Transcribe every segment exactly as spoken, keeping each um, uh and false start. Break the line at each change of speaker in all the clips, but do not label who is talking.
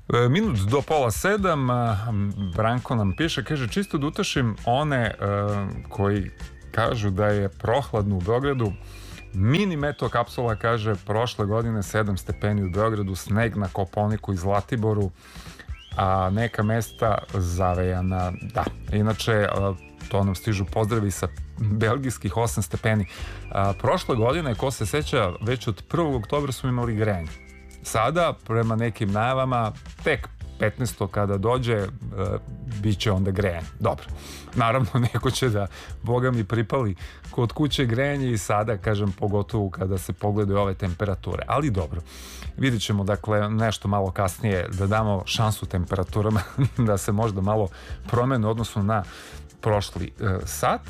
Minut do pola sedam, Branko nam piše, kaže, čisto da utešim one koji kažu da je prohladno u Beogradu. Mini meto kapsula kaže, prošle godine sedam stepeni u Beogradu, sneg na Kopaoniku i Zlatiboru, a neka mesta zavejana. Da, inače to nam stižu pozdravi sa belgijskih osam stepeni. A, prošle godine, ko se seća, već od prvog oktobra smo imali grejanje. Sada, prema nekim najavama, tek petnaestog kada dođe, e, bit će onda grejanje. Dobro, naravno neko će da, boga mi, pripali kod kuće grejanje i sada, kažem, pogotovo kada se pogledaju ove temperature. Ali dobro, vidit ćemo, dakle, nešto malo kasnije da damo šansu temperaturama da se možda malo promene odnosno na prošli e, sat.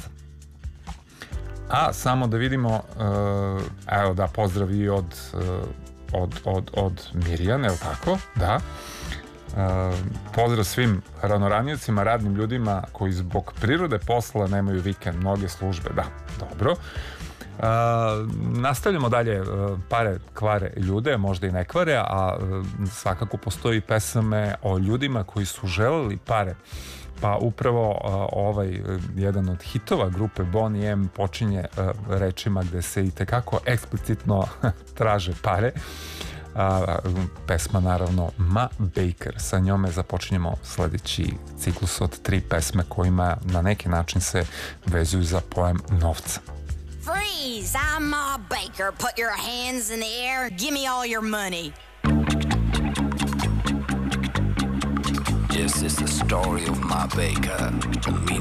A samo da vidimo, e, evo da, pozdravi od, e, od, od, od Mirjane, je li tako? Da. E, pozdrav svim ranoranjicima, radnim ljudima koji zbog prirode posla nemaju vikend, mnoge službe. Da, dobro. Uh, nastavljamo dalje. Uh, pare kvare ljude, možda i ne kvare, a uh, svakako postoji pesame o ljudima koji su želeli pare. Pa upravo uh, ovaj uh, jedan od hitova grupe Boney M počinje uh, rečima gde se i tekako eksplicitno traže pare. Uh, pesma naravno Ma Baker, sa njome započinjemo sledeći ciklus od tri pesme kojima na neki način se vezuju za pojam novca.
Freeze! I'm Ma Baker. Put your hands in the air. Give me all your money.
This is the story of Ma Baker.